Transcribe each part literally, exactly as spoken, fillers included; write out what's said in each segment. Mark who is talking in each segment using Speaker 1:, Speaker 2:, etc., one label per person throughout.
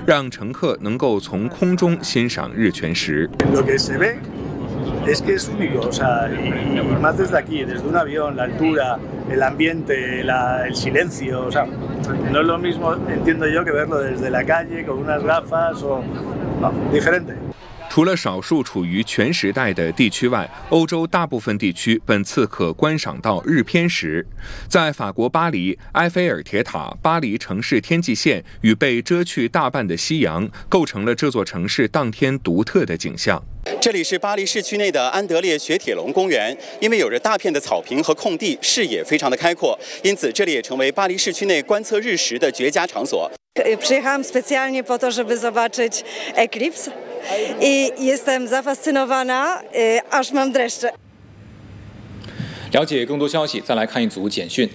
Speaker 1: 让乘客能够从空中欣赏日全食。
Speaker 2: Es que es único, o sea, y, y más desde aquí, desde un avión, la altura, el ambiente, la, el silencio, o sea, no es lo mismo, entiendo yo, que verlo desde la calle con unas gafas o no, diferente。
Speaker 1: 除了少数处于全时代的地区外，欧洲大部分地区本次可观赏到日偏食。在法国巴黎，埃菲尔铁塔、巴黎城市天际线与被遮去大半的夕阳，构成了这座城市当天独特的景象。
Speaker 3: 这里是巴黎市区内的安德烈雪铁龙公园，因为有着大片的草坪和空地，视野非常的开阔，因此这里也成为巴黎市区内观测日食的绝佳场所。
Speaker 4: Przyjechałam specjalnie po to, żeby zobaczyć eklips i jestem zafascynowana, aż mam dreszcze.
Speaker 5: 了解更多消息，再来看一组简讯。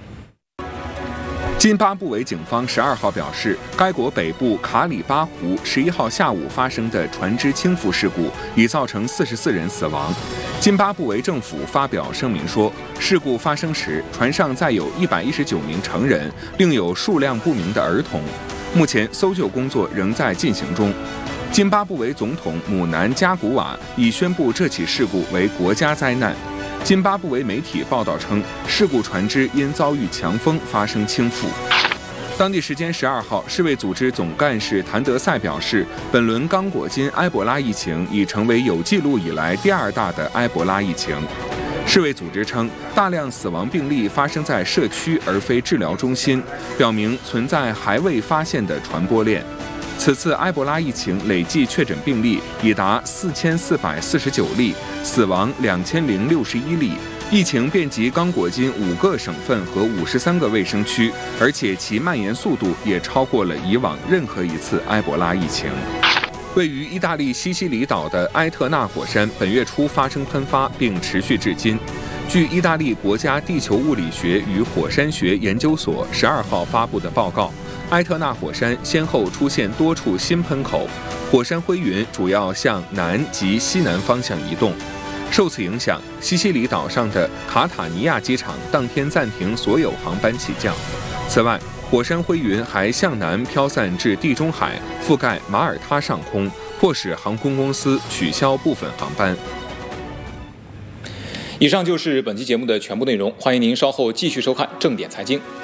Speaker 1: 津巴布韦警方十二号表示，该国北部卡里巴湖十一号下午发生的船只倾覆事故已造成四十四人死亡。津巴布韦政府发表声明说，事故发生时，船上载有一百一十九名成人，另有数量不明的儿童。目前搜救工作仍在进行中。津巴布韦总统姆南加古瓦已宣布这起事故为国家灾难。津巴布韦媒体报道称，事故船只因遭遇强风发生倾覆。当地时间十二号，世卫组织总干事谭德赛表示，本轮刚果金埃博拉疫情已成为有记录以来第二大的埃博拉疫情。世卫组织称，大量死亡病例发生在社区而非治疗中心，表明存在还未发现的传播链。此次埃博拉疫情累计确诊病例已达四千四百四十九例，死亡两千零六十一例。疫情遍及刚果金五个省份和五十三个卫生区，而且其蔓延速度也超过了以往任何一次埃博拉疫情。位于意大利西西里岛的埃特纳火山本月初发生喷发，并持续至今。据意大利国家地球物理学与火山学研究所十二号发布的报告，埃特纳火山先后出现多处新喷口，火山灰云主要向南及西南方向移动。受此影响，西西里岛上的卡塔尼亚机场当天暂停所有航班起降。此外，火山灰云还向南飘散至地中海，覆盖马耳他上空，迫使航空公司取消部分航班。
Speaker 5: 以上就是本期节目的全部内容，欢迎您稍后继续收看正点财经。